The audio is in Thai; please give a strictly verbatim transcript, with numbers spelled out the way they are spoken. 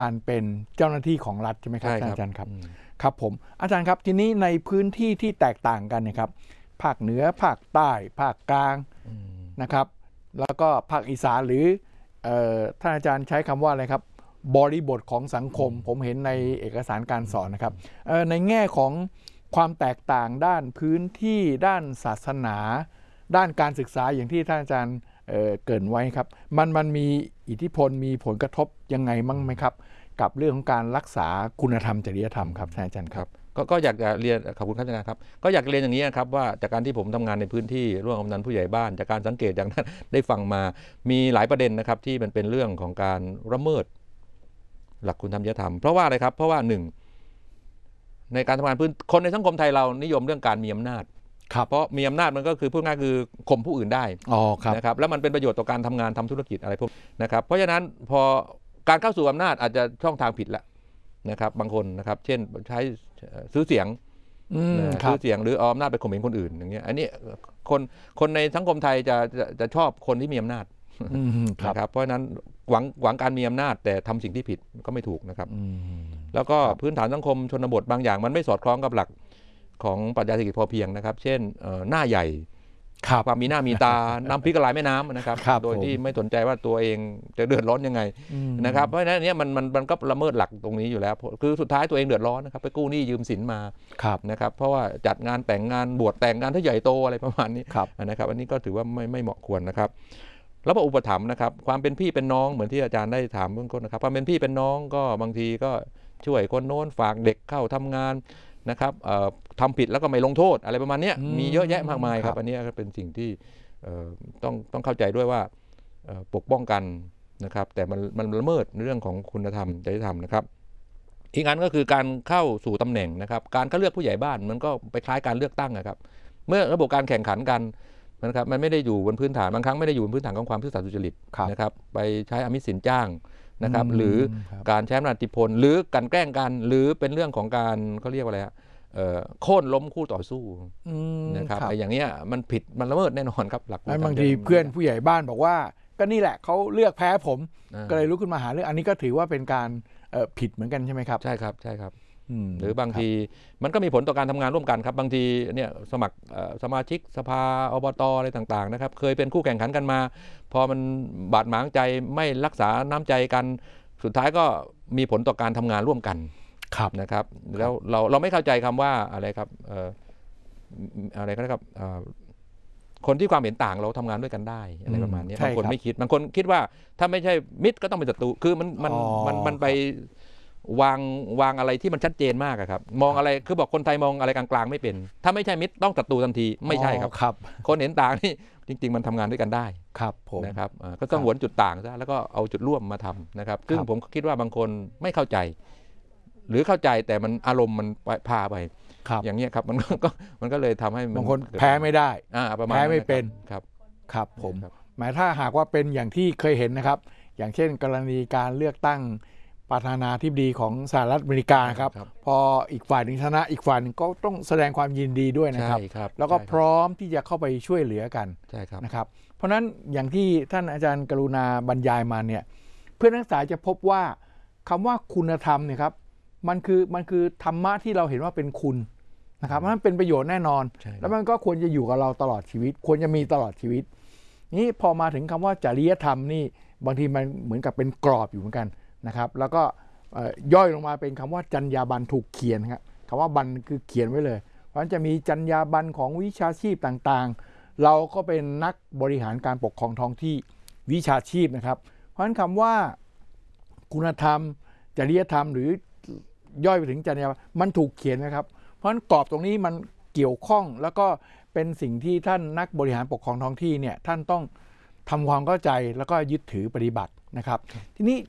การเป็นเจ้าหน้าที่ของรัฐใช่ไหมครับอาจารย์ครับครับผมอาจารย์ครับทีนี้ในพื้นที่ที่แตกต่างกันนะครับภาคเหนือภาคใต้ภาคกลางนะครับแล้วก็ภาคอีสานหรือท่านอาจารย์ใช้คำว่าอะไรครับบริบทของสังคมผมเห็นในเอกสารการสอนนะครับในแง่ของความแตกต่างด้านพื้นที่ด้านศาสนาด้านการศึกษาอย่างที่ท่านอาจารย์เอ่อเกริ่นไว้ครับมันมันมีอิทธิพลมีผลกระทบยังไงมั้งไหมครับกับเรื่องของการรักษาคุณธรรมจริยธรรมครับท่านอาจารย์ครับก็ก็อยากจะเรียนขอบคุณครับอาจารย์ครับก็อยากเรียนอย่างนี้นะครับว่าจากการที่ผมทำงานในพื้นที่ร่วมกับกำนันผู้ใหญ่บ้านจากการสังเกตอย่างนั้นได้ฟังมามีหลายประเด็นนะครับที่มันเป็นเรื่องของการละเมิดหลักคุณธรรมจริยธรรมเพราะว่าอะไรครับเพราะว่าหนึ่งในการทำงานพื้นคนในสังคมไทยเรานิยมเรื่องการมีอำนาจเพราะมีอำนาจมันก็คือพูดง่ายคือข่มผู้อื่นได้นะครับแล้วมันเป็นประโยชน์ต่อการทำงานทำธุรกิจอะไรพวกนะครับเพราะฉะนั้นพอการเข้าสู่อำนาจอาจจะช่องทางผิดแล้วนะครับบางคนนะครับเช่นใช้ซื้อเสียงซื้อเสียงหรือเอาอำนาจไปข่มเหงคนอื่นอย่างเงี้ยอันนี้คนคนในสังคมไทยจะจะจะชอบคนที่มีอำนาจนะครับเพราะฉะนั้นหวังหวังการมีอำนาจแต่ทำสิ่งที่ผิดก็ไม่ถูกนะครับแล้วก็พื้นฐานสังคมชนบทบางอย่างมันไม่สอดคล้องกับหลักของปรัชญาเศรษฐกิจพอเพียงนะครับเช่นหน้าใหญ่ความมีหน้ามีตาน้ำพริกละลายแม่น้ำนะครับโดยที่ไม่สนใจว่าตัวเองจะเดือดร้อนยังไงนะครับเพราะฉะนั้นเนี่ยมันมันมันก็ละเมิดหลักตรงนี้อยู่แล้วคือสุดท้ายตัวเองเดือดร้อนนะครับไปกู้หนี้ยืมสินมานะครับเพราะว่าจัดงานแต่งงานบวชแต่งงานที่ใหญ่โตอะไรประมาณนี้นะครับอันนี้ก็ถือว่าไม่ไม่เหมาะควรนะครับแล้วก็อุปถัมภ์นะครับความเป็นพี่เป็นน้องเหมือนที่อาจารย์ได้ถามเบื้องต้นนะครับความเป็นพี่เป็นน้องก็บางทีก็ช่วยคนโน้นฝากเด็กเข้าทำงานนะครับทำผิดแล้วก็ไม่ลงโทษอะไรประมาณนี้มีเยอะแยะมากมายครับอันนี้ก็เป็นสิ่งที่ต้องต้องเข้าใจด้วยว่าปกป้องกันนะครับแต่มันมันละเมิดเรื่องของคุณธรรมจริยธรรมนะครับอีกอันก็คือการเข้าสู่ตำแหน่งนะครับการเข้าเลือกผู้ใหญ่บ้านมันก็ไปคล้ายการเลือกตั้งนะครับเมื่อระบบการแข่งขันกันนะครับมันไม่ได้อยู่บนพื้นฐานบางครั้งไม่ได้อยู่บนพื้นฐานของความซื่อสัตย์สุจริตนะครับไปใช้อมิตสินจ้างนะครับหรือการใช้อำนาจอิทธิพลหรือการแกล้งกันหรือเป็นเรื่องของการเขาเรียกว่าอะไรฮะโค่นล้มคู่ต่อสู้นะครับไอ้อย่างเงี้ยมันผิดมันละเมิดแน่นอนครับหลักบางทีเพื่อนผู้ใหญ่บ้านบอกว่าก็นี่แหละเขาเลือกแพ้ผมก็เลยลุกขึ้นมาหาเรื่องอันนี้ก็ถือว่าเป็นการผิดเหมือนกันใช่ไหมครับใช่ครับใช่ครับหรือบางทีมันก็มีผลต่อการทำงานร่วมกันครับบางทีเนี่ยสมัครสมาชิกสภาอบตอะไรต่างๆนะครับเคยเป็นคู่แข่งขันกันมาพอมันบาดหมางใจไม่รักษาน้ำใจกันสุดท้ายก็มีผลต่อการทำงานร่วมกันนะครับแล้วเราเราไม่เข้าใจคำว่าอะไรครับอะไรก็ได้ครับคนที่ความเห็นต่างเราทำงานด้วยกันได้อะไรประมาณนี้บางคนไม่คิดบางคนคิดว่าถ้าไม่ใช่มิตรก็ต้องเป็นศัตรูคือมันมันมันมันไปวางวางอะไรที่มันชัดเจนมากครับมองอะไรคือบอกคนไทยมองอะไรกลางๆไม่เป็นถ้าไม่ใช่มิตรต้องศัตรูทันทีไม่ใช่ครับคนเห็นต่างนี่จริงๆมันทำงานด้วยกันได้ครับผมนะครับก็ต้องหวนจุดต่างซะแล้วก็เอาจุดร่วมมาทำนะครับซึ่งผมคิดว่าบางคนไม่เข้าใจหรือเข้าใจแต่มันอารมณ์มันพาไปอย่างนี้ครับมันก็มันก็เลยทำให้บางคนแพ้ไม่ได้แพ้ไม่เป็นครับครับผมหมายถ้าหากว่าเป็นอย่างที่เคยเห็นนะครับอย่างเช่นกรณีการเลือกตั้งประธานาธิบดีของสหรัฐอเมริกาครับพออีกฝ่ายหนึ่งชนะอีกฝ่ายหนึ่งก็ต้องแสดงความยินดีด้วยนะครับแล้วก็พร้อมที่จะเข้าไปช่วยเหลือกันนะครับเพราะฉะนั้นอย่างที่ท่านอาจารย์กรุณาบรรยายมาเนี่ยเพื่อนนักศึกษาจะพบว่าคำว่าคุณธรรมเนี่ยครับมันคือมันคือธรรมะที่เราเห็นว่าเป็นคุณนะครับมันเป็นประโยชน์แน่นอนแล้วมันก็ควรจะอยู่กับเราตลอดชีวิตควรจะมีตลอดชีวิตนี่พอมาถึงคำว่าจริยธรรมนี่บางทีมันเหมือนกับเป็นกรอบอยู่เหมือนกันนะครับแล้วก็ย่อยลงมาเป็นคำว่าจรรยาบรรณถูกเขียนครับคำว่าบรรณคือเขียนไว้เลยเพราะฉะนั้นจะมีจรรยาบรรณของวิชาชีพต่างๆเราก็เป็นนักบริหารการปกครองท้องที่วิชาชีพนะครับเพราะฉะนั้นคำว่าคุณธรรมจริยธรรมหรือย่อยไปถึงจรรยาบรรณมันถูกเขียนนะครับเพราะฉะนั้นกรอบตรงนี้มันเกี่ยวข้องแล้วก็เป็นสิ่งที่ท่านนักบริหารปกครองท้องที่เนี่ยท่านต้องทำความเข้าใจแล้วก็ยึดถือปฏิบัตินะครับทีนี้